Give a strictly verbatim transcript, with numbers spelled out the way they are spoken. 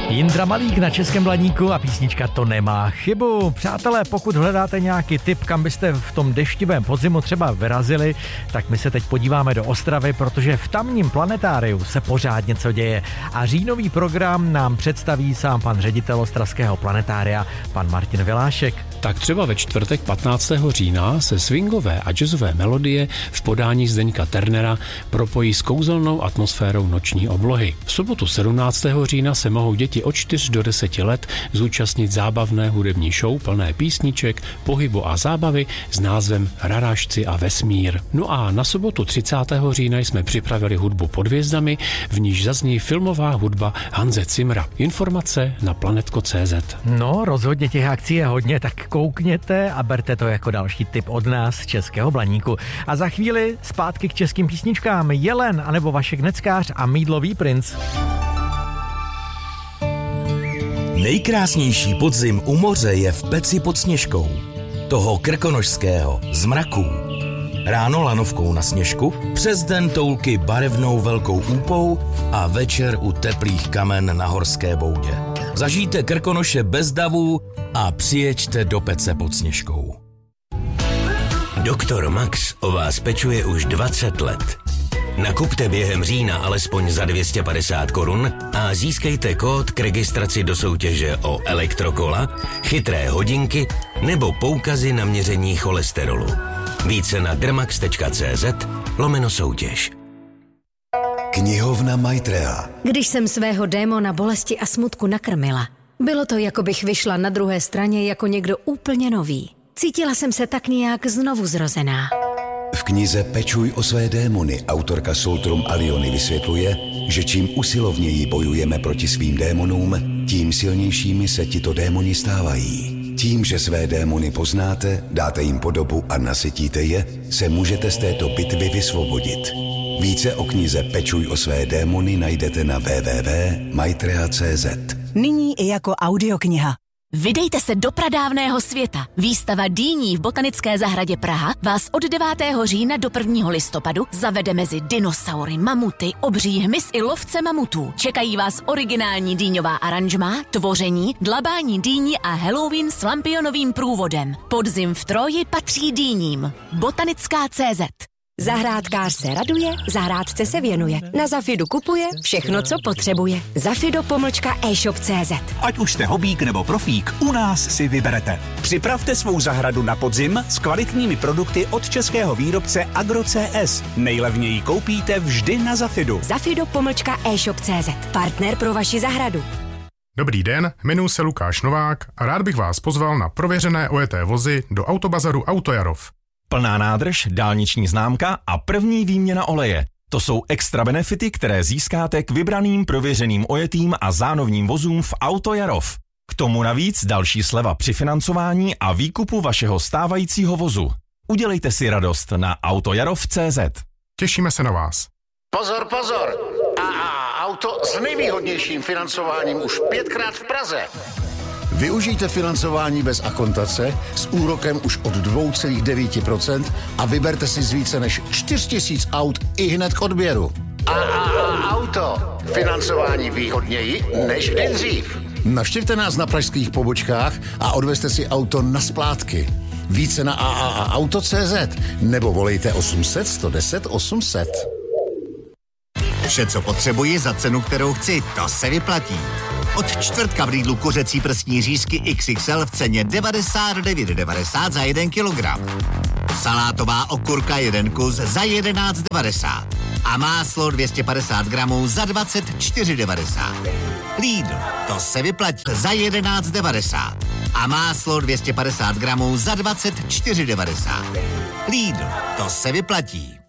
Jindra Malík na Českém Blaníku a písnička To nemá chybu. Přátelé, pokud hledáte nějaký tip, kam byste v tom deštivém podzimu třeba vyrazili, tak my se teď podíváme do Ostravy, protože v tamním planetáriu se pořád něco děje a říjnový program nám představí sám pan ředitel ostravského planetária, pan Martin Vilášek. Tak třeba ve čtvrtek patnáctého října se swingové a jazzové melodie v podání Zdeňka Ternera propojí s kouzelnou atmosférou noční oblohy. V sobotu sedmnáctého října se mohou děti od čtyř do deseti let zúčastnit zábavné hudební show plné písniček, pohybu a zábavy s názvem Rarážci a vesmír. No a na sobotu třicátého října jsme připravili hudbu pod hvězdami, v níž zazní filmová hudba Hanse Zimmera. Informace na planetko tečka cé zet. No, rozhodně těch akcí je hodně, tak koukněte a berte to jako další tip od nás z Českého Blaníku. A za chvíli zpátky k českým písničkám Jelen anebo Vašek Neckář a Mýdlový princ. Nejkrásnější podzim u moře je v Peci pod Sněžkou. Toho krkonošského, z mraků. Ráno lanovkou na sněžku, přes den toulky barevnou velkou úpou a večer u teplých kamen na horské boudě. Zažijte Krkonoše bez davů a přijeďte do Pece pod Sněžkou. Doktor Max o vás pečuje už dvacet let. Nakupte během října alespoň za dvě stě padesát korun a získejte kód k registraci do soutěže o elektrokola, chytré hodinky nebo poukazy na měření cholesterolu. Více na dermax tečka cé zet lomeno soutěž. Knihovna Maitreya. Když jsem svého démona bolesti a smutku nakrmila, bylo to, jako bych vyšla na druhé straně jako někdo úplně nový. Cítila jsem se tak nějak znovu zrozená. V knize Pečuj o své démony autorka Soltrum Aliony vysvětluje, že čím usilovněji bojujeme proti svým démonům, tím silnějšími se tito démoni stávají. Tím, že své démony poznáte, dáte jim podobu a nasytíte je, se můžete z této bitvy vysvobodit. Více o knize Pečuj o své démony najdete na w w w tečka maitreya tečka cé zet. Nyní i jako audiokniha. Vydejte se do pradávného světa. Výstava dýní v Botanické zahradě Praha vás od devátého října do prvního listopadu zavede mezi dinosaury, mamuty, obří hmyz i lovce mamutů. Čekají vás originální dýňová aranžmá, tvoření, dlabání dýní a Halloween s lampionovým průvodem. Podzim v Troji patří dýním. Botanická tečka cé zet. Zahrádkář se raduje, zahrádce se věnuje. Na Zafidu kupuje všechno, co potřebuje. Zafido pomlčka e-shop tečka cé zet. Ať už jste hobík nebo profík, u nás si vyberete. Připravte svou zahradu na podzim s kvalitními produkty od českého výrobce Agro C S. Nejlevněji koupíte vždy na Zafidu. Zafido pomlčka e-shop tečka cé zet. Partner pro vaši zahradu. Dobrý den, jmenuji se Lukáš Novák a rád bych vás pozval na prověřené ojeté vozy do autobazaru Autojarov. Plná nádrž, dálniční známka a první výměna oleje. To jsou extra benefity, které získáte k vybraným prověřeným ojetým a zánovním vozům v Autojarov. K tomu navíc další sleva při financování a výkupu vašeho stávajícího vozu. Udělejte si radost na autojarov tečka cé zet. Těšíme se na vás. Pozor, pozor! á á Auto s nejvýhodnějším financováním už pětkrát v Praze. Využijte financování bez akontace s úrokem už od dvě celá devět procenta a vyberte si z více než čtyři tisíce aut i hned k odběru. á á Auto. Financování výhodněji než kdy dřív. Navštivte nás na pražských pobočkách a odvezte si auto na splátky. Více na á á auto tečka cé zet nebo volejte osm set, sto deset, osm set. Vše, co potřebuji za cenu, kterou chci, to se vyplatí. Od čtvrtka v Lidlu kuřecí prstní řízky iks iks el v ceně devadesát devět devadesát za jeden kilogram. Salátová okurka jeden kus za jedenáct devadesát. A máslo dvě stě padesát gramů za dvacet čtyři devadesát. Lidl, to se vyplatí za jedenáct devadesát. A máslo dvě stě padesát gramů za dvacet čtyři devadesát. Lidl, to se vyplatí.